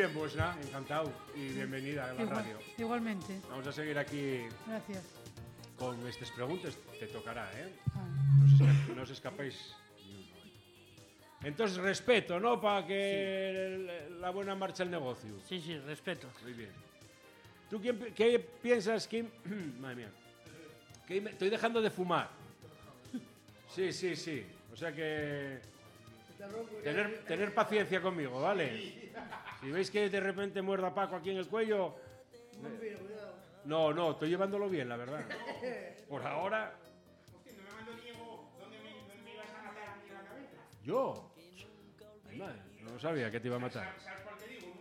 bien, pues nada, encantado y bienvenida a la radio. Igualmente. Vamos a seguir aquí Gracias. con estas preguntas. Te tocará, ¿eh? Ah. No os escapéis ni uno. Entonces, respeto, ¿no? Para que la buena marcha el negocio. Sí, sí, respeto. Muy bien. ¿Tú qué piensas, Kim? Madre mía. Estoy dejando de fumar. Sí, sí, sí. O sea que... Tener paciencia conmigo, ¿vale? Si veis que de repente muerda Paco aquí en el cuello... No, estoy llevándolo bien, la verdad. Por ahora... ¿No me mandó Diego dónde me ibas a matar a mí en la cabeza? ¿Yo? Ay, madre, no sabía que te iba a matar. ¿Sabes cuál te digo?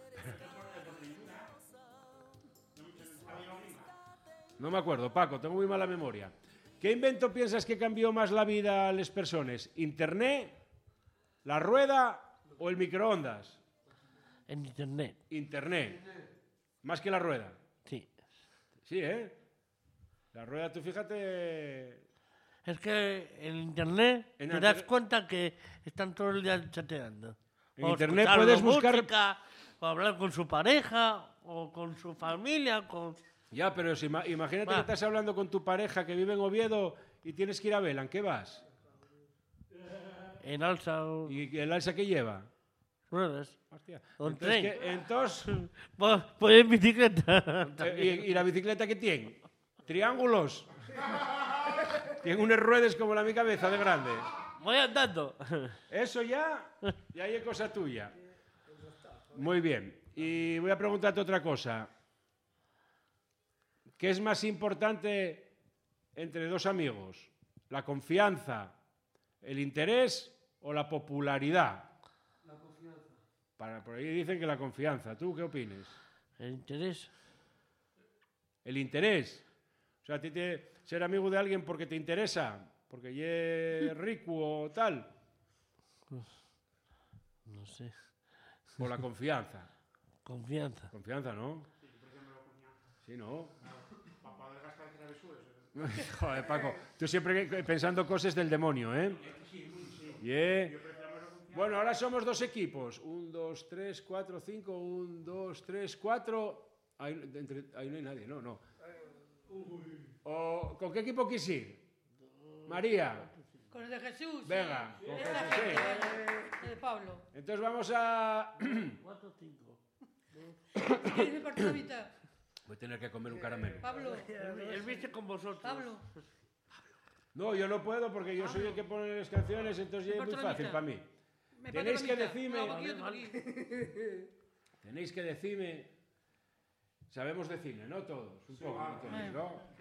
No me acuerdo, Paco, tengo muy mala memoria. ¿Qué invento piensas que cambió más la vida a las personas? ¿Internet, la rueda o el microondas? En internet. Internet. Más que la rueda. Sí. Sí, ¿eh? La rueda, tú fíjate... Es que en internet En te das cuenta que están todo el día chateando. En O internet escuchando puedes buscar... música, o hablar con su pareja, o con su familia, con... Ya, pero si imagínate Va. que estás hablando con tu pareja que vive en Oviedo y tienes que ir a Vela, ¿en qué vas? En alza o ¿Y el alza que lleva? ruedas. Hostia. O en Entonces, tren. entonces Pues en bicicleta. ¿y la bicicleta qué tiene? ¿Triángulos? Tiene unas ruedas como la mi cabeza de grande. Voy andando. Eso ya es cosa tuya. Muy bien. Y voy a preguntarte otra cosa. ¿Qué es más importante entre dos amigos? ¿La confianza, el interés o la popularidad? La confianza. Por ahí dicen que la confianza. ¿Tú qué opinas? El interés. El interés. O sea, a ti ser amigo de alguien porque te interesa, porque es rico o tal. No sé. O la confianza. Confianza. Confianza, ¿no? Sí, ¿no? Para poder gastar travesuras. Joder, Paco, tú siempre pensando cosas del demonio, ¿eh? Yeah. Bueno, ahora somos dos equipos. 1, 2, 3, 4, 5. 1, 2, 3, 4. Ahí no hay nadie, no. ¿Con qué equipo quieres ir? María. Con el de Jesús. Venga, sí. con El Jesús, de sí. El de Pablo. Entonces vamos a... 4 5. ¿Quieres mi partido mitad? Voy a tener que comer un caramelo. Pablo. Él viste con vosotros. Pablo. No, yo no puedo porque yo soy el que pone las canciones, entonces ya es muy fácil para mí. Me Tenéis parto que la mitad. decirme... No, aquí yo tengo aquí. Tenéis que decirme... Sabemos de cine, ¿no todos? Un poco, no todos, ¿no?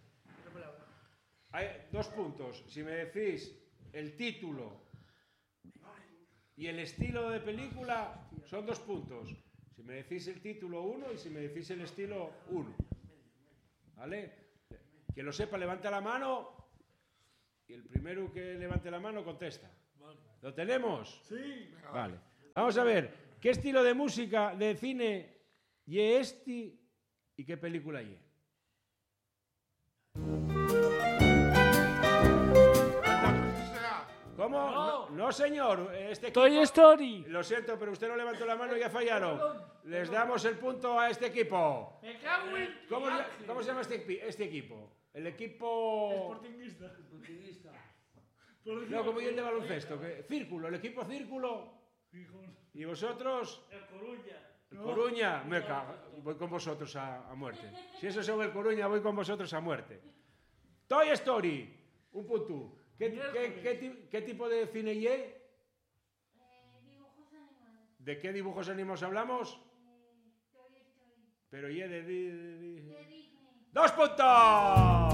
Hay 2 puntos. Si me decís el título y el estilo de película, son 2 puntos. Si me decís el título, 1, y si me decís el estilo, 1. ¿Vale? Quien lo sepa, levanta la mano y el primero que levante la mano contesta. ¿Lo tenemos? Sí. Vale. Vamos a ver, ¿qué estilo de música, de cine, ye este y qué película ye? ¿Cómo? No, señor. Este equipo... Toy Story. Lo siento, pero usted no levantó la mano y ya fallaron. Les damos el punto a este equipo. Me cago en... ¿Cómo se llama este equipo? El equipo... Sportingista. No, como yo el de baloncesto. Círculo, el equipo Círculo. ¿Y vosotros? El Coruña. El Coruña. Me cago. Voy con vosotros a muerte. Si eso son el Coruña, voy con vosotros a muerte. Toy Story. Un punto. ¿Qué tipo de cine ye? Dibujos animados. ¿De qué dibujos animados hablamos? Toy Story. Pero ye de... De Disney. ¡2 puntos!